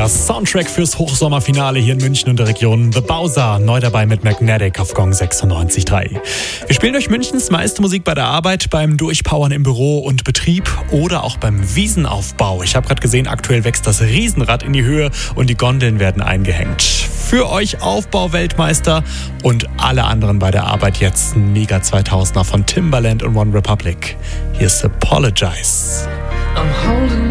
der Soundtrack fürs Hochsommerfinale hier in München und der Region. The Bowser, neu dabei mit Magnetic auf Gong 96.3. Wir spielen euch Münchens meiste Musik bei der Arbeit, beim Durchpowern im Büro und Betrieb oder auch beim Wiesenaufbau. Ich habe gerade gesehen, aktuell wächst das Riesenrad in die Höhe und die Gondeln werden eingehängt. Für euch Aufbau-Weltmeister und alle anderen bei der Arbeit jetzt ein Mega 2000er von Timbaland und One Republic. Hier ist Apologize. I'm holding